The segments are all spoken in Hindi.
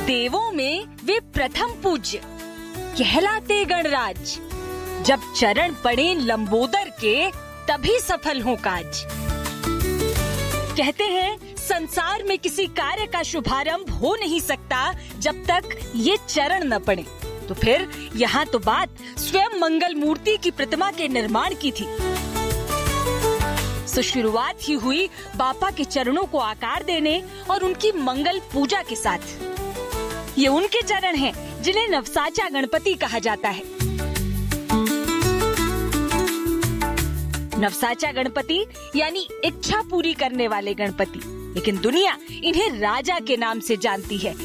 देवों में वे प्रथम पूज्य कहलाते गणराज। जब चरण पड़े लंबोदर के तभी सफल हो काज। कहते हैं संसार में किसी कार्य का शुभारंभ हो नहीं सकता जब तक ये चरण न पड़े। तो फिर यहाँ तो बात स्वयं मंगल मूर्ति की प्रतिमा के निर्माण की थी। तो शुरुआत ही हुई बापा के चरणों को आकार देने और उनकी मंगल पूजा के साथ। ये उनके चरण हैं जिन्हें नवसाचा गणपति कहा जाता है। नवसाचा गणपति यानी इच्छा पूरी करने वाले गणपति, लेकिन दुनिया इन्हें राजा के नाम से जानती है।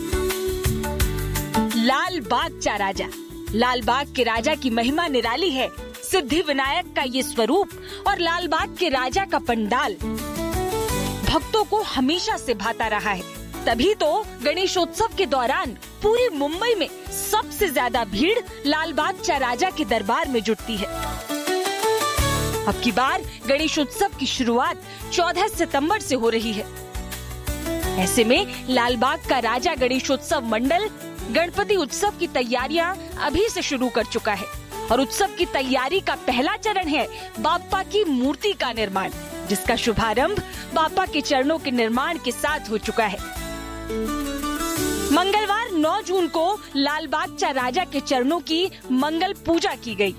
लाल बाग चा राजा। लाल बाग के राजा की महिमा निराली है। सिद्धि विनायक का ये स्वरूप और लाल बाग के राजा का पंडाल भक्तों को हमेशा से भाता रहा है। तभी तो गणेशोत्सव के दौरान पूरी मुंबई में सबसे ज्यादा भीड़ लाल बाग चा राजा के दरबार में जुटती है। अब की बार गणेशोत्सव की शुरुआत 14 सितंबर से हो रही है। ऐसे में लाल बाग का राजा गणेशोत्सव मंडल गणपति उत्सव की तैयारियां अभी से शुरू कर चुका है और उत्सव की तैयारी का पहला चरण है बापा की मूर्ति का निर्माण, जिसका शुभारंभ बापा के चरणों के निर्माण के साथ हो चुका है। मंगलवार 9 जून को लाल बाग चा राजा के चरणों की मंगल पूजा की गई।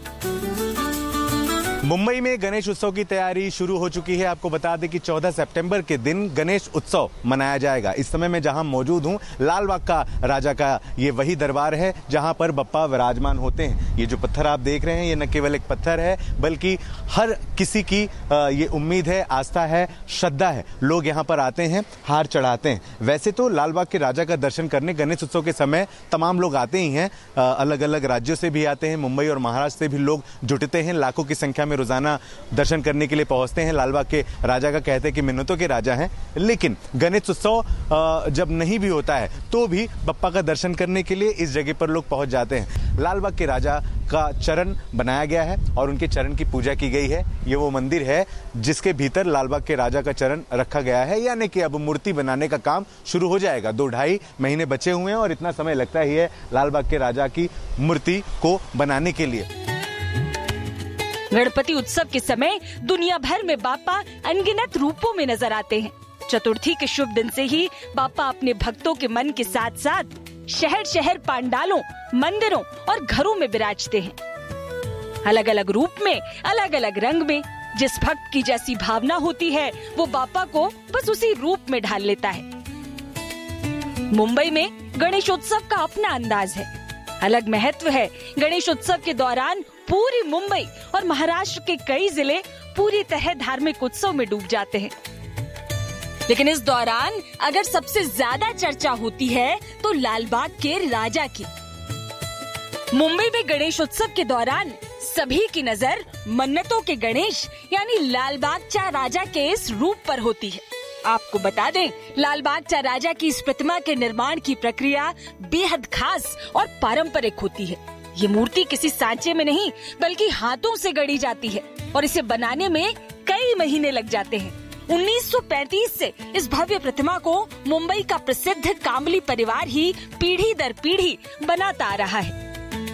मुंबई में गणेश उत्सव की तैयारी शुरू हो चुकी है। आपको बता दें कि 14 सितंबर के दिन गणेश उत्सव मनाया जाएगा। इस समय मैं जहां मौजूद हूं, लाल बाग का राजा का ये वही दरबार है जहां पर बप्पा विराजमान होते हैं। ये जो पत्थर आप देख रहे हैं ये न केवल एक पत्थर है बल्कि हर किसी की ये उम्मीद है, आस्था है, श्रद्धा है। लोग यहाँ पर आते हैं, हार चढ़ाते हैं। वैसे तो लाल बाग के राजा का दर्शन करने गणेश उत्सव के समय तमाम लोग आते ही हैं। अलग अलग राज्यों से भी आते हैं, मुंबई और महाराष्ट्र से भी लोग जुटते हैं। लाखों की संख्या में रोजाना दर्शन करने के लिए पहुंचते हैं। लाल बाग के राजा का कहते हैं कि मिन्नतों के राजा हैं। लेकिन गणेश उत्सव जब नहीं भी होता है तो भी बप्पा का दर्शन करने के लिए इस जगह पर लोग पहुंच जाते हैं। लाल बाग के राजा का चरण बनाया गया है और उनके चरण की पूजा की गई है। ये वो मंदिर है जिसके भीतर लाल बाग के राजा का चरण रखा गया है, यानी कि अब मूर्ति बनाने का काम शुरू हो जाएगा। 2-2.5 महीने बचे हुए हैं और इतना समय लगता ही है लाल बाग के राजा की मूर्ति को बनाने के लिए। गणपति उत्सव के समय दुनिया भर में बापा अनगिनत रूपों में नजर आते हैं। चतुर्थी के शुभ दिन से ही बापा अपने भक्तों के मन के साथ साथ शहर शहर पांडालों, मंदिरों और घरों में विराजते हैं। अलग अलग रूप में, अलग अलग रंग में। जिस भक्त की जैसी भावना होती है वो बापा को बस उसी रूप में ढाल लेता है। मुंबई में गणेशोत्सव का अपना अंदाज है, अलग महत्व है। गणेशोत्सव के दौरान पूरी मुंबई और महाराष्ट्र के कई जिले पूरी तरह धार्मिक उत्सव में डूब जाते हैं। लेकिन इस दौरान अगर सबसे ज्यादा चर्चा होती है तो लाल बाग के राजा की। मुंबई में गणेश उत्सव के दौरान सभी की नजर मन्नतों के गणेश यानी लाल बाग चा राजा के इस रूप पर होती है। आपको बता दें, लाल बाग चा राजा की इस प्रतिमा के निर्माण की प्रक्रिया बेहद खास और पारंपरिक होती है। ये मूर्ति किसी सांचे में नहीं बल्कि हाथों से गढ़ी जाती है और इसे बनाने में कई महीने लग जाते हैं। 1935 से इस भव्य प्रतिमा को मुंबई का प्रसिद्ध कांबली परिवार ही पीढ़ी दर पीढ़ी बनाता आ रहा है।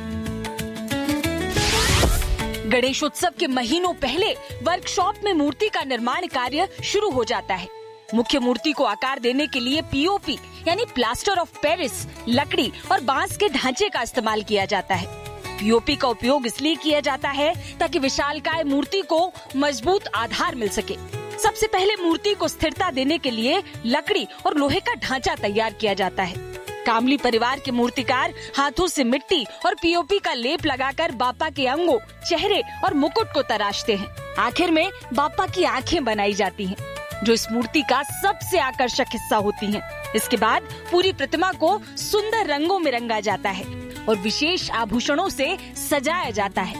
गणेशोत्सव के महीनों पहले वर्कशॉप में मूर्ति का निर्माण कार्य शुरू हो जाता है। मुख्य मूर्ति को आकार देने के लिए पीओपी यानी प्लास्टर ऑफ पेरिस, लकड़ी और बांस के ढांचे का इस्तेमाल किया जाता है। पीओपी का उपयोग इसलिए किया जाता है ताकि विशालकाय मूर्ति को मजबूत आधार मिल सके। सबसे पहले मूर्ति को स्थिरता देने के लिए लकड़ी और लोहे का ढांचा तैयार किया जाता है। कामली परिवार के मूर्तिकार हाथों से मिट्टी और पीओपी का लेप लगाकर बापा के अंगों, चेहरे और मुकुट को तराशते हैं। आखिर में बापा की आंखें बनाई जाती हैं, जो इस मूर्ति का सबसे आकर्षक हिस्सा होती हैं। इसके बाद पूरी प्रतिमा को सुंदर रंगों में रंगा जाता है और विशेष आभूषणों से सजाया जाता है।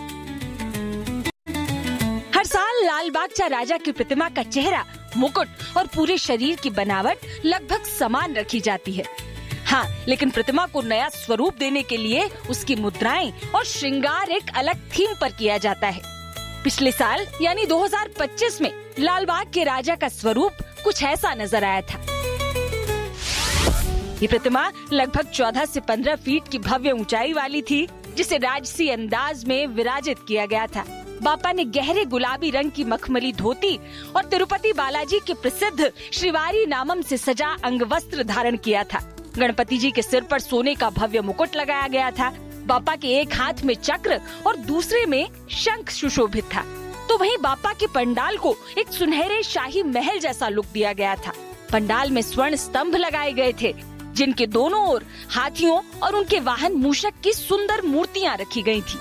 हर साल लाल बाग चा राजा की प्रतिमा का चेहरा, मुकुट और पूरे शरीर की बनावट लगभग समान रखी जाती है। हाँ, लेकिन प्रतिमा को नया स्वरूप देने के लिए उसकी मुद्राएं और श्रृंगार एक अलग थीम पर किया जाता है। पिछले साल यानी 2025 में लाल बाग के राजा का स्वरूप कुछ ऐसा नजर आया था। ये प्रतिमा लगभग 14 से 15 फीट की भव्य ऊंचाई वाली थी, जिसे राजसी अंदाज में विराजित किया गया था। बापा ने गहरे गुलाबी रंग की मखमली धोती और तिरुपति बालाजी के प्रसिद्ध श्रीवारी नामम से सजा अंगवस्त्र धारण किया था। गणपति जी के सिर पर सोने का भव्य मुकुट लगाया गया था। बापा के एक हाथ में चक्र और दूसरे में शंख सुशोभित था। तो वहीं बापा के पंडाल को एक सुनहरे शाही महल जैसा लुक दिया गया था। पंडाल में स्वर्ण स्तंभ लगाए गए थे, जिनके दोनों ओर हाथियों और उनके वाहन मूषक की सुंदर मूर्तियां रखी गई थी।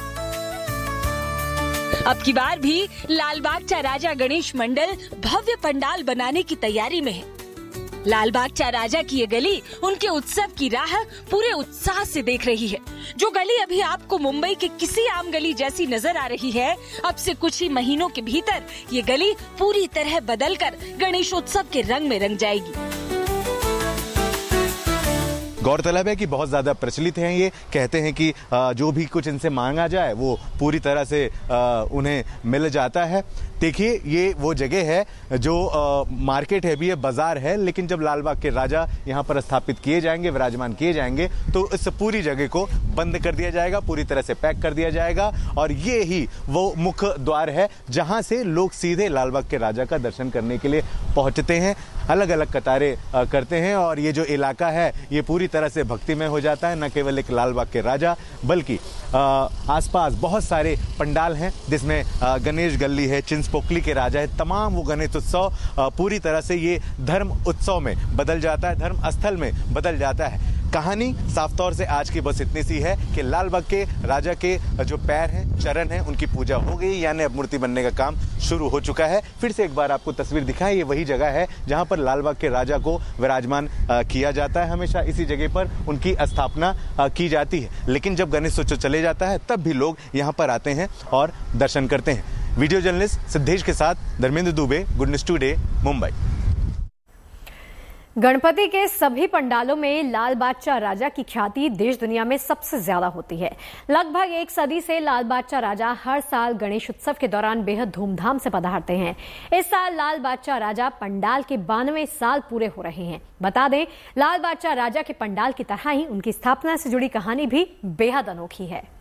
अब की बार भी लालबागचा राजा गणेश मंडल भव्य पंडाल बनाने की तैयारी में है। लालबागचा राजा की ये गली उनके उत्सव की राह पूरे उत्साह से देख रही है। जो गली अभी आपको मुंबई के किसी आम गली जैसी नजर आ रही है, अब से कुछ ही महीनों के भीतर ये गली पूरी तरह बदलकर गणेशोत्सव के रंग में रंग जाएगी। गौरतलब है कि बहुत ज्यादा प्रचलित हैं ये, कहते हैं कि जो भी कुछ इनसे मांगा जाए वो पूरी तरह से उन्हें मिल जाता है। देखिए, ये वो जगह है जो मार्केट है भी, ये बाजार है, लेकिन जब लालबाग के राजा यहाँ पर स्थापित किए जाएंगे, विराजमान किए जाएंगे, तो इस पूरी जगह को बंद कर दिया जाएगा, पूरी तरह से पैक कर दिया जाएगा। और ये ही वो मुख्य द्वार है जहां से लोग सीधे लालबाग के राजा का दर्शन करने के लिए पहुंचते हैं, अलग अलग कतारें करते हैं। और ये जो इलाका है ये पूरी तरह से भक्तिमय हो जाता है। न केवल एक लालबाग के राजा, बल्कि आसपास बहुत सारे पंडाल हैं, जिसमें गणेश गल्ली है, चिंचपोकली के राजा है। तमाम वो गणेश उत्सव पूरी तरह से ये धर्म उत्सव में बदल जाता है, धर्म स्थल में बदल जाता है। कहानी साफ तौर से आज की बस इतनी सी है कि लालबाग के राजा के जो पैर हैं, चरण हैं, उनकी पूजा हो गई, यानी अब मूर्ति बनने का काम शुरू हो चुका है। फिर से एक बार आपको तस्वीर दिखाएं, ये वही जगह है जहां पर लालबाग के राजा को विराजमान किया जाता है। हमेशा इसी जगह पर उनकी स्थापना की जाती है। लेकिन जब गणेश उत्सव चले जाता है, तब भी लोग यहाँ पर आते हैं और दर्शन करते हैं। वीडियो जर्नलिस्ट सिद्धेश के साथ Dharmendra Dubey, good news today, Mumbai. Ganpati के सभी पंडालों में लालबागचा राजा की ख्याति देश दुनिया में सबसे ज्यादा होती है। लगभग एक सदी से लालबागचा राजा हर साल गणेश उत्सव के दौरान बेहद धूमधाम से पधारते हैं। इस साल लालबागचा राजा पंडाल के 92वें साल पूरे हो रहे हैं। बता दें, लालबागचा राजा के पंडाल की तरह ही उनकी स्थापना से जुड़ी कहानी भी बेहद अनोखी है।